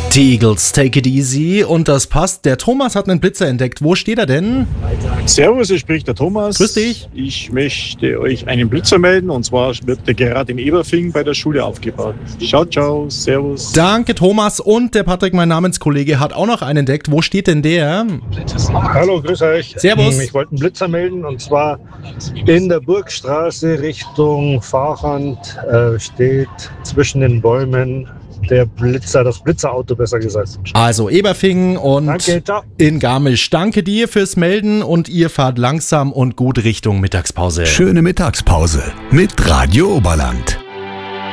Die Eagles, Take It Easy, und das passt. Der Thomas hat einen Blitzer entdeckt. Wo steht er denn? Servus, hier spricht der Thomas. Grüß dich. Ich möchte euch einen Blitzer melden, und zwar wird der gerade in Eberfing bei der Schule aufgebaut. Ciao, ciao, servus. Danke, Thomas. Und der Patrick, mein Namenskollege, hat auch noch einen entdeckt. Wo steht denn der? Hallo, grüß euch. Servus. Ich wollte einen Blitzer melden, und zwar in der Burgstraße Richtung Fahrrand steht zwischen den Bäumen der Blitzer, das Blitzerauto besser gesagt. Also Eberfing und Danke, ciao. in Garmisch. Danke dir fürs Melden und ihr fahrt langsam und gut Richtung Mittagspause. Schöne Mittagspause mit Radio Oberland.